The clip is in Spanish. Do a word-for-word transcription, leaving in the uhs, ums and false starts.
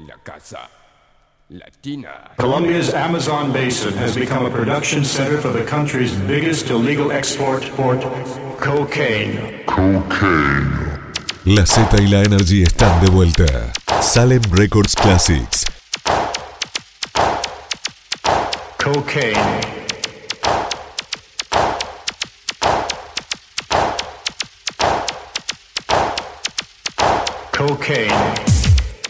La Casa Latina. Colombia's Amazon basin has become a production center for the country's biggest illegal export, port, cocaine. Cocaine. La Z y la Energy están de vuelta. Salem Records Classics. Cocaine. Cocaine.